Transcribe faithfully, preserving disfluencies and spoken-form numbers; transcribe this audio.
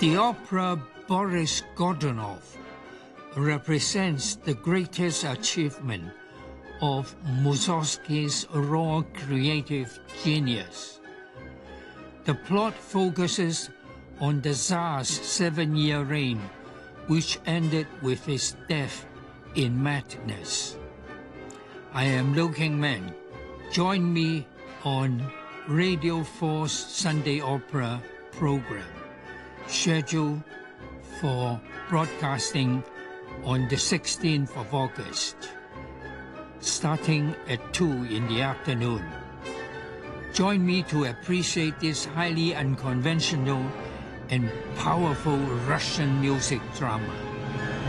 The opera Boris Godunov represents the greatest achievement of Mussorgsky's raw creative genius. The plot focuses on the Tsar's seven-year reign, which ended with his death in madness. I am Liu Kingman. Join me on Radio four's Sunday Opera program, scheduled for broadcasting on the sixteenth of August, starting at two in the afternoon. Join me to appreciate this highly unconventional and powerful Russian music drama.